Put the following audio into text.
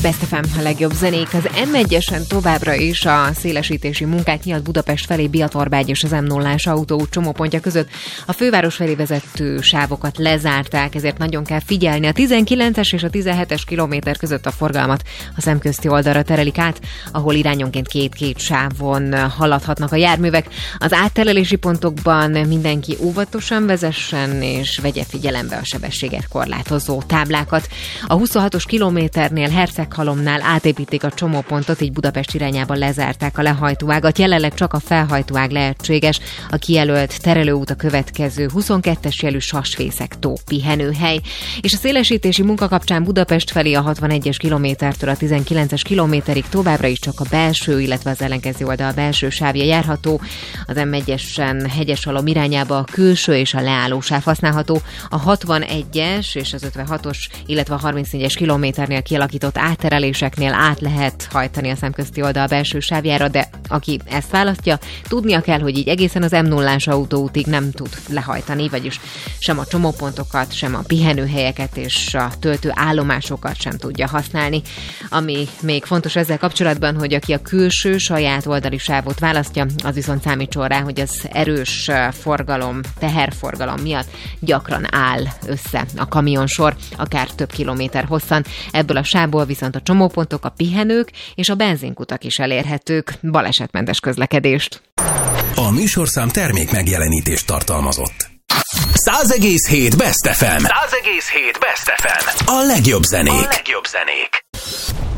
Best FM, a legjobb zenék. Az M1-esen továbbra is a szélesítési munkák miatt Budapest felé Biatorbágy és az M0-ás autóút csomópontja között a főváros felé vezető sávokat lezárták, ezért nagyon kell figyelni. A 19-es és a 17-es kilométer között a forgalmat a szemközti oldalra terelik át, ahol irányonként két sávon haladhatnak a járművek. Az átterelési pontokban mindenki óvatosan vezessen és vegye figyelembe a sebességet korlátozó táblákat. A 26-os kilométernél Herceghalomnál átépítik a csomópontot, így Budapest irányába lezárták a lehajtóágat. Jelenleg csak a felhajtóág lehetséges, a kijelölt terelőút a következő 22-es jelű Sasfészek-tó pihenőhely. És a szélesítési munka kapcsán Budapest felé a 61-es kilométertől a 19-es kilométerig továbbra is csak a belső, illetve az ellenkező oldal belső sávja járható. Az M1-esen Hegyeshalom irányába a külső és a leálló sáv használható. A 61-es és az 56-os, illetve a 34-es kilométernél kialakított áttereléseknél át lehet hajtani a szemközti oldal belső sávjára, de aki ezt választja, tudnia kell, hogy így egészen az M0-ás autóútig nem tud lehajtani, vagyis sem a csomópontokat, sem a pihenőhelyeket és a töltőállomásokat sem tudja használni. Ami még fontos ezzel kapcsolatban, hogy aki a külső saját oldali sávot választja, az viszont számítson rá, hogy az erős forgalom, teherforgalom miatt gyakran áll össze a kamionsor, akár több kilométer hosszan. Ebből a sávból viszont a csomópontok, a pihenők és a benzinkutak is elérhetők. Balesetmentes közlekedést. A műsorszám termék megjelenítést tartalmazott. 100,7 Best FM. 100,7 Best FM. A legjobb zenék.